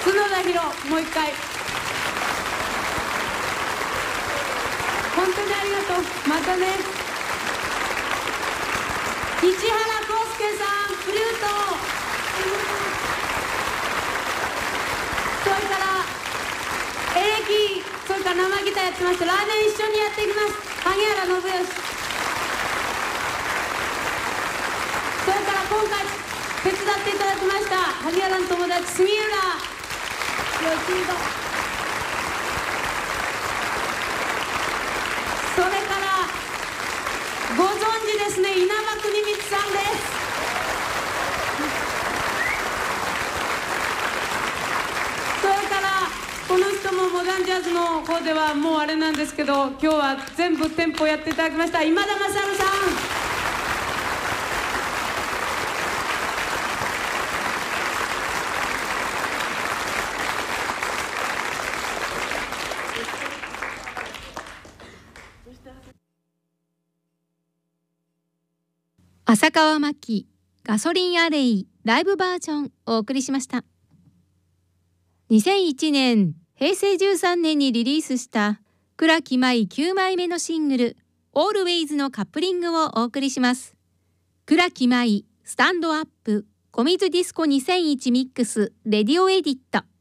角田博、もう一回。本当にありがとう。またね。市原康介さん、フルート。それからエレキ、それから生ギターやってました。来年一緒にやっていきます萩原信義。それから今回手伝っていただきました萩原の友達杉浦義弘。それからご存知ですね、稲葉国光さんです。それからこの人もモダンジャズの方ではもうあれなんですけど、今日は全部テンポやっていただきました今田勝さん。 浅川真紀ガソリンアレイライブバージョンをお送りしました。2001年平成13年にリリースした倉木麻衣9枚目のシングル Always のカップリングをお送りします。倉木麻衣スタンドアップ小水ディスコ2001ミックスレディオエディット。